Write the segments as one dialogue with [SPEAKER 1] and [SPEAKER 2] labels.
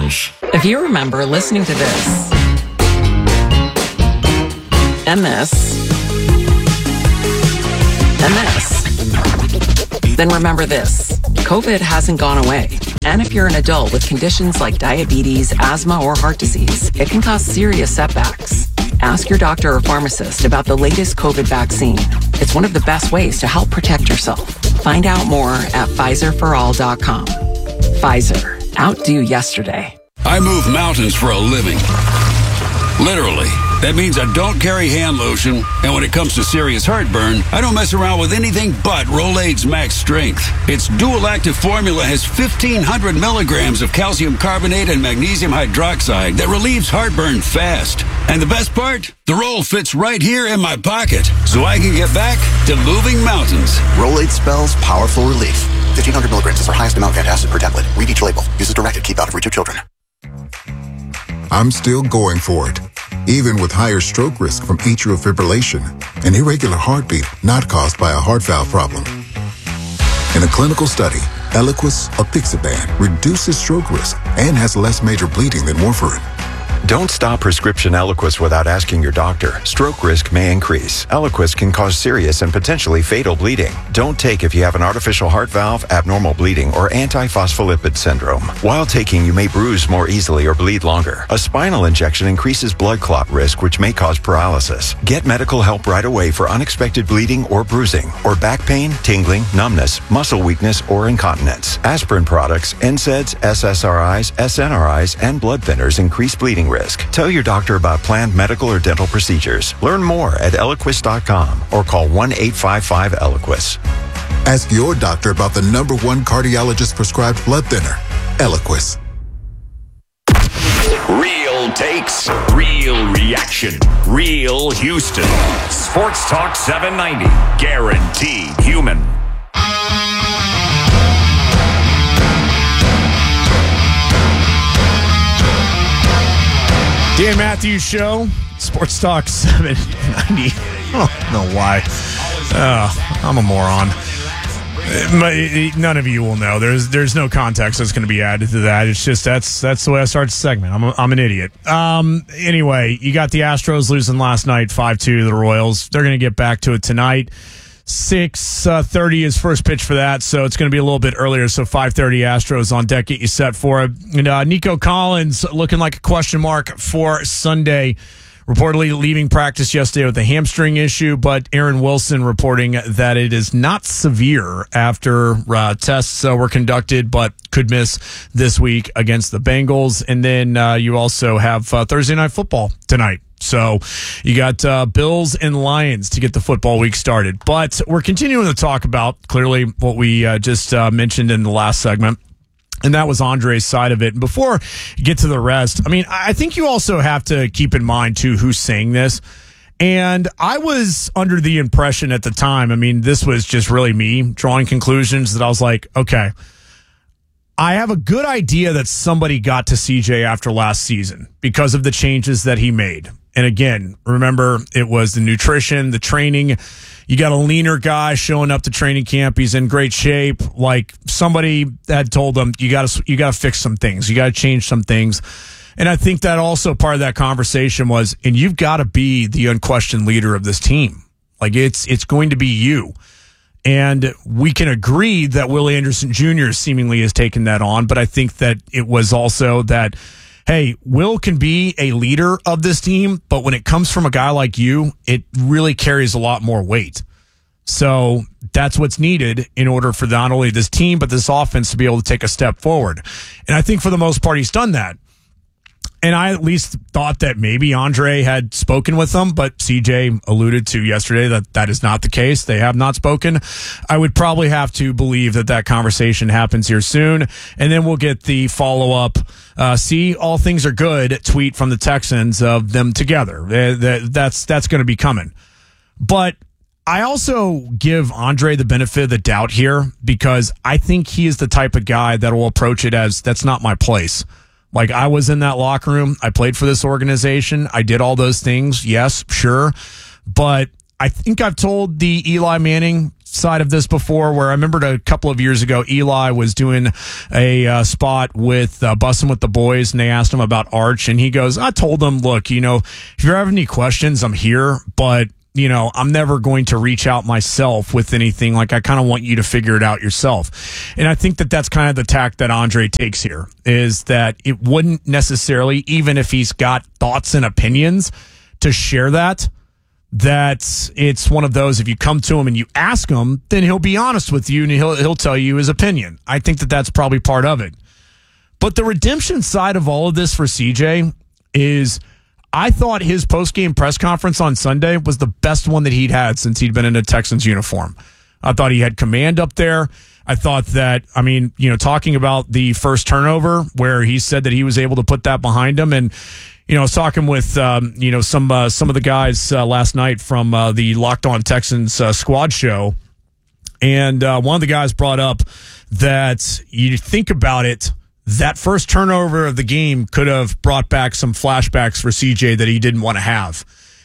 [SPEAKER 1] Orange.
[SPEAKER 2] If you remember listening to this and this and this, then remember this. COVID hasn't gone away. And if you're an adult with conditions like diabetes, asthma, or heart disease, it can cause serious setbacks. Ask your doctor or pharmacist about the latest COVID vaccine. It's one of the best ways to help protect yourself. Find out more at PfizerForAll.com. Pfizer. Outdo yesterday.
[SPEAKER 3] I move mountains for a living. Literally. That means I don't carry hand lotion, and when it comes to serious heartburn, I don't mess around with anything but Rolaids Max Strength. Its dual-active formula has 1,500 milligrams of calcium carbonate and magnesium hydroxide that relieves heartburn fast. And the best part? The roll fits right here in my pocket, so I can get back to moving mountains.
[SPEAKER 4] Rolaids spells powerful relief. 1,500 milligrams is our highest amount of antacid per tablet. Read each label. Use as directed. Keep out of reach of children.
[SPEAKER 5] I'm still going for it, even with higher stroke risk from atrial fibrillation, an irregular heartbeat not caused by a heart valve problem. In a clinical study, Eliquis apixaban reduces stroke risk and has less major bleeding than warfarin.
[SPEAKER 6] Don't stop prescription Eliquis without asking your doctor. Stroke risk may increase. Eliquis can cause serious and potentially fatal bleeding. Don't take if you have an artificial heart valve, abnormal bleeding, or antiphospholipid syndrome. While taking, you may bruise more easily or bleed longer. A spinal injection increases blood clot risk, which may cause paralysis. Get medical help right away for unexpected bleeding or bruising, or back pain, tingling, numbness, muscle weakness, or incontinence. Aspirin products, NSAIDs, SSRIs, SNRIs, and blood thinners increase bleeding risk. Tell your doctor about planned medical or dental procedures. Learn more at Eliquis.com or call 1-855-ELIQUIS.
[SPEAKER 5] Ask your doctor about the #1 cardiologist prescribed blood thinner, Eliquis.
[SPEAKER 1] Real takes, real reaction, real Houston. Sports Talk 790, guaranteed human.
[SPEAKER 7] Dan Matthews Show, Sports Talk 790. I don't know why. I'm a moron. None of you will know. There's no context that's going to be added to that. It's just that's the way I start the segment. I'm an idiot. Anyway, you got the Astros losing last night 5-2 to the Royals. They're going to get back to it tonight. 6:30 is first pitch for that, so it's going to be a little bit earlier. So 5:30 Astros on deck. Get you set for it. And Nico Collins looking like a question mark for Sunday. Reportedly leaving practice yesterday with a hamstring issue, but Aaron Wilson reporting that it is not severe after tests were conducted, but could miss this week against the Bengals. And then you also have Thursday Night Football tonight. So you got Bills and Lions to get the football week started. But we're continuing to talk about, clearly, what we just mentioned in the last segment. And that was Andre's side of it. And before you get to the rest, I mean, I think you also have to keep in mind, too, who's saying this. And I was under the impression at the time, I mean, this was just really me drawing conclusions that I was like, okay, I have a good idea that somebody got to CJ after last season because of the changes that he made. And again, remember, it was the nutrition, the training. You got a leaner guy showing up to training camp. He's in great shape. Like somebody had told him, you got to fix some things. You got to change some things. And I think that also part of that conversation was, and you've got to be the unquestioned leader of this team. Like it's going to be you. And we can agree that Will Anderson Jr. seemingly has taken that on. But I think that it was also that, hey, Will can be a leader of this team, but when it comes from a guy like you, it really carries a lot more weight. So that's what's needed in order for not only this team, but this offense to be able to take a step forward. And I think for the most part, he's done that. And I at least thought that maybe Andre had spoken with them, but CJ alluded to yesterday that that is not the case. They have not spoken. I would probably have to believe that that conversation happens here soon. And then we'll get the follow-up, see, all things are good tweet from the Texans of them together. That's going to be coming. But I also give Andre the benefit of the doubt here because I think he is the type of guy that will approach it as, that's not my place. Like, I was in that locker room. I played for this organization. I did all those things. Yes, sure. But I think I've told the Eli Manning side of this before, where I remembered a couple of years ago, Eli was doing a spot with Bussin' with the Boys, and they asked him about Arch, and he goes, I told them, look, if you have any questions, I'm here, but I'm never going to reach out myself with anything. Like, I kind of want you to figure it out yourself. And I think that that's kind of the tack that Andre takes here, is that it wouldn't necessarily, even if he's got thoughts and opinions to share that it's one of those, if you come to him and you ask him, then he'll be honest with you and he'll tell you his opinion. I think that that's probably part of it. But the redemption side of all of this for CJ is, I thought his post-game press conference on Sunday was the best one that he'd had since he'd been in a Texans uniform. I thought he had command up there. I thought that, talking about the first turnover where he said that he was able to put that behind him. And, I was talking with, some of the guys last night from the Locked On Texans squad show. And one of the guys brought up that you think about it, that first turnover of the game could have brought back some flashbacks for CJ that he didn't want to have.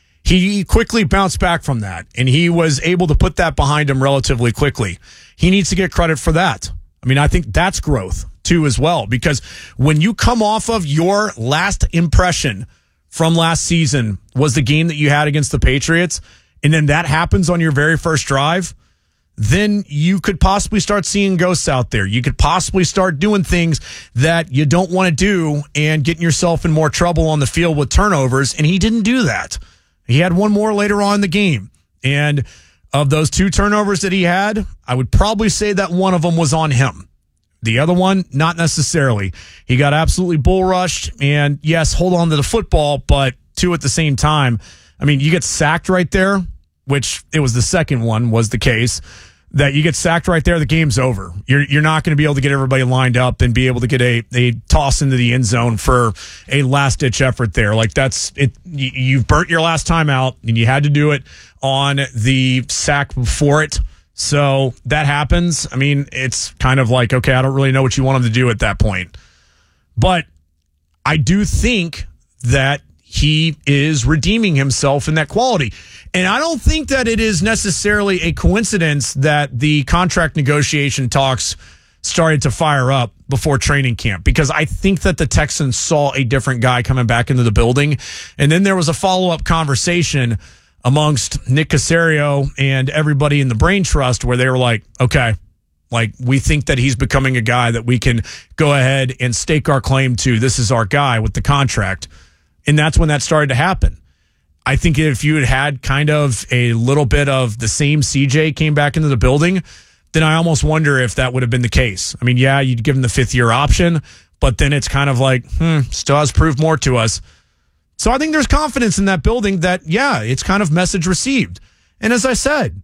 [SPEAKER 7] He quickly bounced back from that, and he was able to put that behind him relatively quickly. He needs to get credit for that. I think that's growth, too, as well, because when you come off of your last impression from last season was the game that you had against the Patriots, and then that happens on your very first drive, then you could possibly start seeing ghosts out there. You could possibly start doing things that you don't want to do and getting yourself in more trouble on the field with turnovers, and he didn't do that. He had one more later on in the game, and of those two turnovers that he had, I would probably say that one of them was on him. The other one, not necessarily. He got absolutely bull rushed, and yes, hold on to the football, but two at the same time. You get sacked right there, which it was the second one was the case. That you get sacked right there, the game's over. You're not going to be able to get everybody lined up and be able to get a toss into the end zone for a last-ditch effort there. Like, that's it. You've burnt your last time out, and you had to do it on the sack before it. So that happens. It's kind of like, okay, I don't really know what you want him to do at that point. But I do think that he is redeeming himself in that quality. And I don't think that it is necessarily a coincidence that the contract negotiation talks started to fire up before training camp, because I think that the Texans saw a different guy coming back into the building. And then there was a follow-up conversation amongst Nick Caserio and everybody in the Brain Trust where they were like, okay, like, we think that he's becoming a guy that we can go ahead and stake our claim to. This is our guy with the contract. And that's when that started to happen. I think if you had had kind of a little bit of the same CJ came back into the building, then I almost wonder if that would have been the case. Yeah, you'd give him the 5th-year option, but then it's kind of like, still has proved more to us. So I think there's confidence in that building that, yeah, it's kind of message received. And as I said,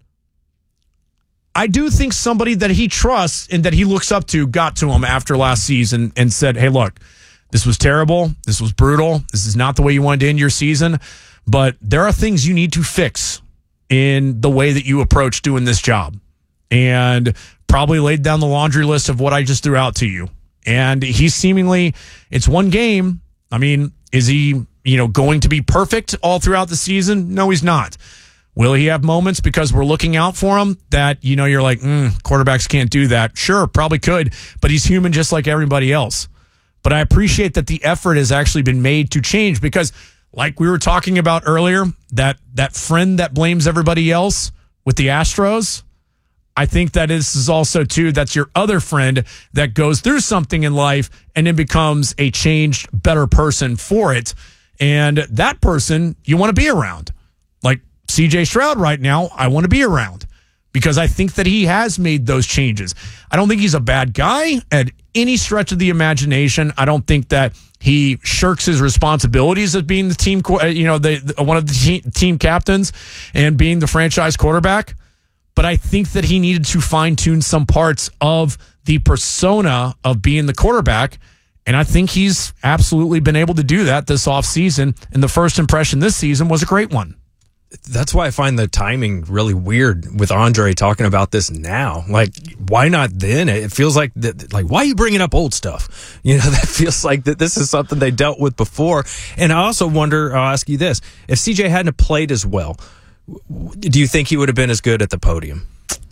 [SPEAKER 7] I do think somebody that he trusts and that he looks up to got to him after last season and said, hey, look, this was terrible. This was brutal. This is not the way you wanted to end your season. But there are things you need to fix in the way that you approach doing this job. And probably laid down the laundry list of what I just threw out to you. And he's seemingly, it's one game. Is he, going to be perfect all throughout the season? No, he's not. Will he have moments because we're looking out for him that, you're like, quarterbacks can't do that? Sure, probably could. But he's human just like everybody else. But I appreciate that the effort has actually been made to change, because like we were talking about earlier, that friend that blames everybody else with the Astros, I think that is also, too, that's your other friend that goes through something in life and then becomes a changed, better person for it. And that person you want to be around. Like CJ Stroud right now, I want to be around because I think that he has made those changes. I don't think he's a bad guy at any stretch of the imagination. I don't think that he shirks his responsibilities as being the team, one of the team captains and being the franchise quarterback. But I think that he needed to fine-tune some parts of the persona of being the quarterback. And I think he's absolutely been able to do that this offseason. And the first impression this season was a great one.
[SPEAKER 8] That's why I find the timing really weird with Andre talking about this now. Like, why not then? It feels like why are you bringing up old stuff? That feels like that this is something they dealt with before. And I also wonder, I'll ask you this, if CJ hadn't played as well, do you think he would have been as good at the podium?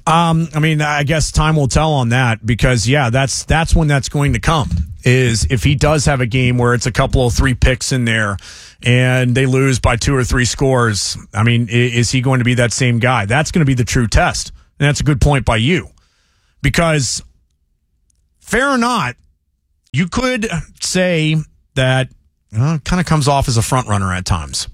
[SPEAKER 7] I mean, I guess time will tell on that because, yeah, that's when that's going to come, is if he does have a game where it's a couple of 3 picks in there and they lose by 2 or 3 scores. I mean, is he going to be that same guy? That's going to be the true test. And that's a good point by you because, fair or not, you could say that kind of comes off as a front runner at times.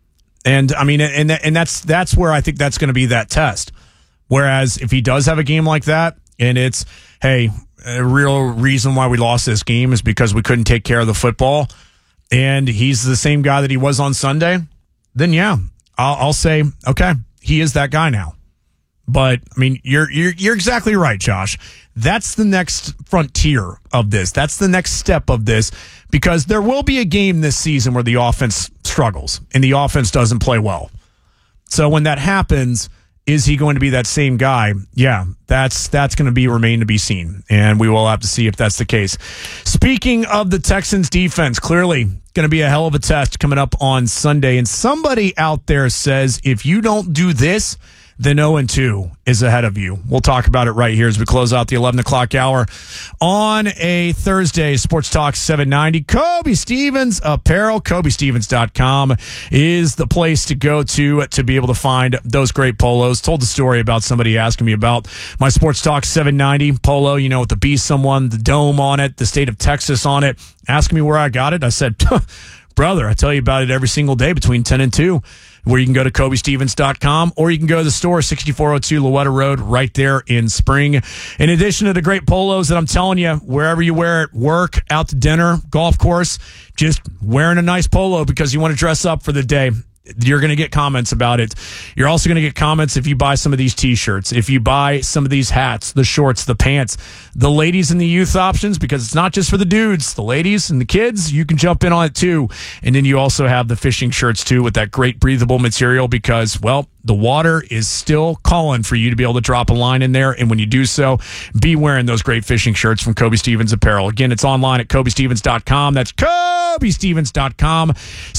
[SPEAKER 7] And I mean, and that's where I think that's going to be that test. Whereas if he does have a game like that and it's, hey, a real reason why we lost this game is because we couldn't take care of the football and he's the same guy that he was on Sunday, then yeah, I'll say, okay, he is that guy now. But I mean, you're exactly right, Josh. That's the next frontier of this. That's the next step of this because there will be a game this season where the offense struggles and the offense doesn't play well. So when that happens, is he going to be that same guy? Yeah, that's going to remain to be seen, and we will have to see if that's the case. Speaking of the Texans defense, clearly going to be a hell of a test coming up on Sunday, and somebody out there says if you don't do this, then 0-2 is ahead of you. We'll talk about it right here as we close out the 11 o'clock hour on a Thursday. Sports Talk 790. Kobe Stevens Apparel. KobeStevens.com is the place to go to be able to find those great polos. Told the story about somebody asking me about my Sports Talk 790 polo, you know, with the Be Someone, the dome on it, the state of Texas on it. Asking me where I got it. I said, brother, I tell you about it every single day between 10 and 2. Where you can go to KobeStevens.com or you can go to the store, 6402 Lowetta Road, right there in Spring. In addition to the great polos that I'm telling you, wherever you wear it, work, out to dinner, golf course, just wearing a nice polo because you want to dress up for the day. You're going to get comments about it. You're also going to get comments if you buy some of these T-shirts, if you buy some of these hats, the shorts, the pants, the ladies and the youth options, because it's not just for the dudes, the ladies and the kids, you can jump in on it too. And then you also have the fishing shirts too with that great breathable material because, well, the water is still calling for you to be able to drop a line in there. And when you do so, be wearing those great fishing shirts from Kobe Stevens Apparel. Again, it's online at KobeStevens.com. That's KobeStevens.com.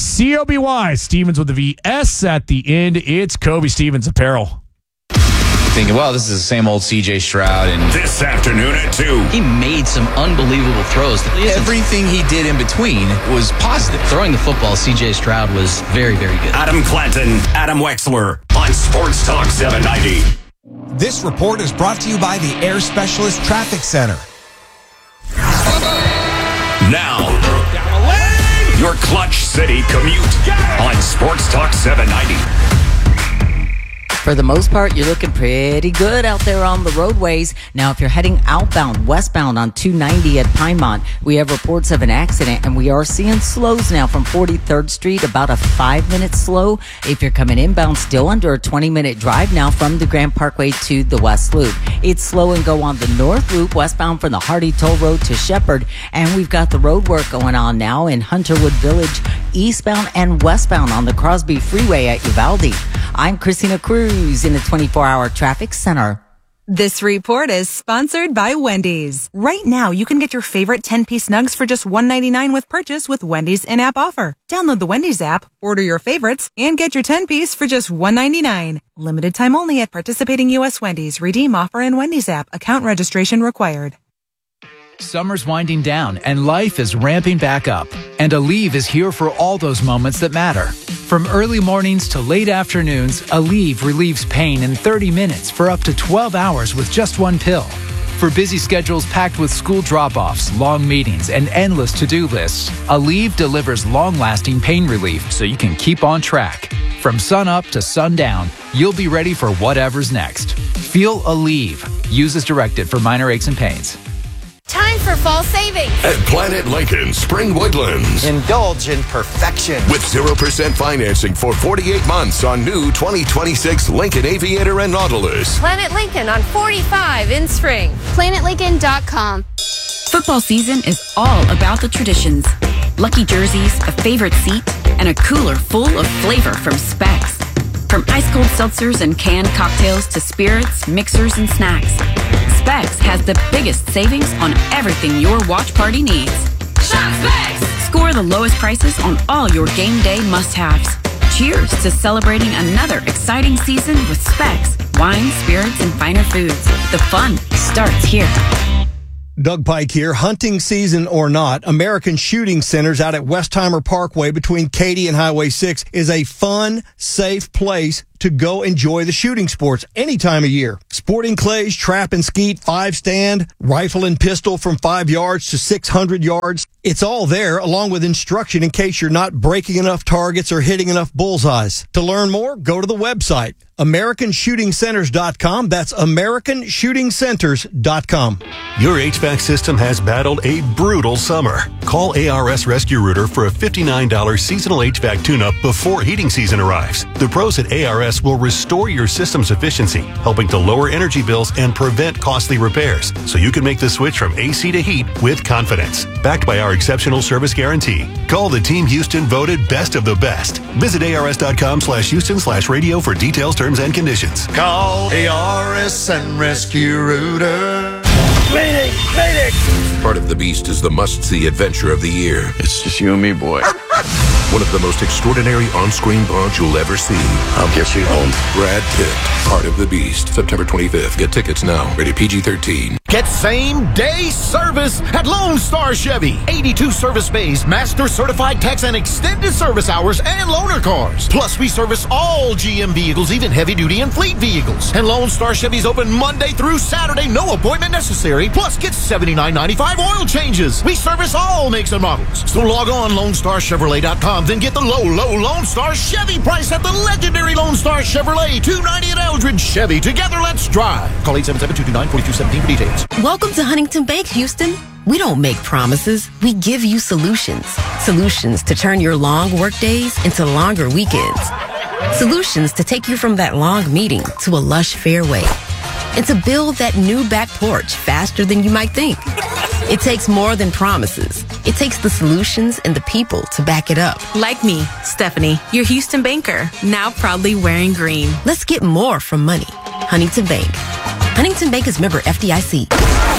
[SPEAKER 7] COBY, Stevens with the VS at the end. It's Kobe Stevens Apparel.
[SPEAKER 9] Thinking, well, this is the same old CJ Stroud. And
[SPEAKER 1] This afternoon at 2.
[SPEAKER 10] He made some unbelievable throws.
[SPEAKER 9] Everything he did in between was positive.
[SPEAKER 10] Throwing the football, CJ Stroud was very, very good.
[SPEAKER 1] Adam Clanton, Adam Wexler on Sports Talk 790.
[SPEAKER 11] This report is brought to you by the Air Specialist Traffic Center.
[SPEAKER 1] Now, your Clutch City commute on Sports Talk 790.
[SPEAKER 12] For the most part, you're looking pretty good out there on the roadways. Now, if you're heading outbound, westbound on 290 at Pinemont, we have reports of an accident, and we are seeing slows now from 43rd Street, about a 5-minute slow. If you're coming inbound, still under a 20-minute drive now from the Grand Parkway to the West Loop. It's slow and go on the North Loop, westbound from the Hardy Toll Road to Shepherd. And we've got the road work going on now in Hunterwood Village, eastbound and westbound on the Crosby Freeway at Uvalde. I'm Christina Cruz in the 24-hour traffic center.
[SPEAKER 13] This report is sponsored by Wendy's. Right now, you can get your favorite 10-piece nugs for just $1.99 with purchase with Wendy's in-app offer. Download the Wendy's app, order your favorites, and get your 10-piece for just $1.99. Limited time only at participating U.S. Wendy's. Redeem offer in Wendy's app. Account registration required.
[SPEAKER 14] Summer's winding down and life is ramping back up. And Aleve is here for all those moments that matter. From early mornings to late afternoons, Aleve relieves pain in 30 minutes for up to 12 hours with just one pill. For busy schedules packed with school drop-offs, long meetings, and endless to-do lists, Aleve delivers long-lasting pain relief so you can keep on track. From sun up to sundown, you'll be ready for whatever's next. Feel Aleve. Use as directed for minor aches and pains.
[SPEAKER 15] Time for fall savings
[SPEAKER 16] at Planet Lincoln Spring Woodlands.
[SPEAKER 17] Indulge in perfection
[SPEAKER 16] with 0% financing for 48 months on new 2026 Lincoln Aviator and Nautilus.
[SPEAKER 15] Planet Lincoln on 45 in Spring. PlanetLincoln.com.
[SPEAKER 18] Football season is all about the traditions. Lucky jerseys, a favorite seat, and a cooler full of flavor from Specs. From ice-cold seltzers and canned cocktails to spirits, mixers, and snacks, Specs has the biggest savings on everything your watch party needs. Shop Specs! Score the lowest prices on all your game day must-haves. Cheers to celebrating another exciting season with Specs wine, spirits, and finer foods. The fun starts here.
[SPEAKER 19] Doug Pike here. Hunting season or not, American Shooting Centers out at Westheimer Parkway between Katy and Highway 6 is a fun, safe place to go enjoy the shooting sports any time of year. Sporting clays, trap and skeet, 5-stand, rifle and pistol from 5 yards to 600 yards. It's all there, along with instruction in case you're not breaking enough targets or hitting enough bullseyes. To learn more, go to the website, AmericanShootingCenters.com. That's AmericanShootingCenters.com.
[SPEAKER 20] Your HVAC system has battled a brutal summer. Call ARS Rescue Rooter for a $59 seasonal HVAC tune-up before heating season arrives. The pros at ARS will restore your system's efficiency, helping to lower energy bills and prevent costly repairs, so you can make the switch from AC to heat with confidence. Backed by our exceptional service guarantee. Call the Team Houston voted best of the best. Visit ars.com/Houston/radio for details, terms, and conditions.
[SPEAKER 21] Call ARS and Rescue Rooter.
[SPEAKER 22] Mayday! Part of the Beast is the must-see adventure of the year.
[SPEAKER 23] It's just you and me, boy.
[SPEAKER 22] One of the most extraordinary on-screen bonds you'll ever see.
[SPEAKER 23] I'll get you home.
[SPEAKER 22] Brad Pitt, Part of the Beast, September 25th. Get tickets now. Rated PG-13.
[SPEAKER 24] Get same-day service at Lone Star Chevy. 82 service bays, master certified techs, and extended service hours, and loaner cars. Plus, we service all GM vehicles, even heavy-duty and fleet vehicles. And Lone Star Chevy's open Monday through Saturday, no appointment necessary. Plus, get $79.95 oil changes. We service all makes and models. So log on LoneStarChevrolet.com, then get the low Lone Star Chevy price at the legendary Lone Star Chevrolet, 290 at Eldridge Chevy. Together, let's drive. Call 877-229-4217 for details.
[SPEAKER 25] Welcome to Huntington Bank, Houston. We don't make promises. We give you solutions. Solutions to turn your long work days into longer weekends. Solutions to take you from that long meeting to a lush fairway. And to build that new back porch faster than you might think. It takes more than promises. It takes the solutions and the people to back it up.
[SPEAKER 26] Like me, Stephanie, your Houston banker, now proudly wearing green.
[SPEAKER 25] Let's get more from money. Huntington Bank. Huntington Bank is member FDIC.